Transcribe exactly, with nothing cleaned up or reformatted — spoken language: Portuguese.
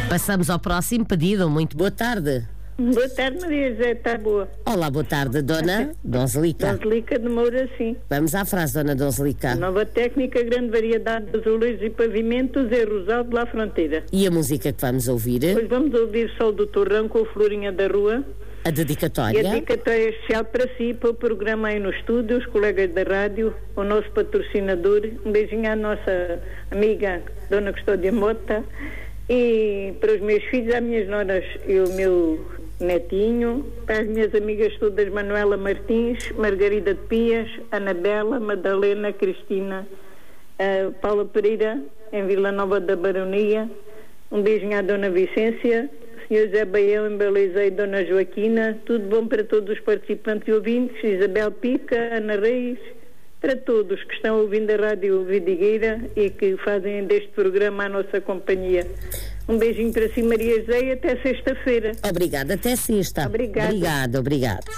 Passamos ao próximo pedido. Muito boa tarde. Boa tarde, Maria José, está boa. Olá, boa tarde, Dona Donzelica. Donzelica de Moura, sim. Vamos à frase, Dona Donzelica. Nova técnica, grande variedade de azulejos e pavimentos é Rosal de La Fronteira. E a música que vamos ouvir? Hoje vamos ouvir Sol do Torrão com a Florinha da Rua. A dedicatória? E a dedicatória é especial para si, para o programa aí no estúdio, os colegas da rádio, o nosso patrocinador. Um beijinho à nossa amiga, Dona Custódia Mota. E para os meus filhos, às minhas noras e o meu netinho, para as minhas amigas todas, Manuela Martins, Margarida de Pias, Anabela, Madalena, Cristina, uh, Paula Pereira, em Vila Nova da Baronia. Um beijinho à Dona Vicência, senhor Zé Baião, em Beleza, e Dona Joaquina. Tudo bom para todos os participantes e ouvintes, Isabel Pica, Ana Reis, para todos que estão ouvindo a Rádio Vidigueira e que fazem deste programa a nossa companhia. Um beijinho para si, Maria José, e até sexta-feira. Obrigada, até sexta. Obrigada. Obrigado, obrigado.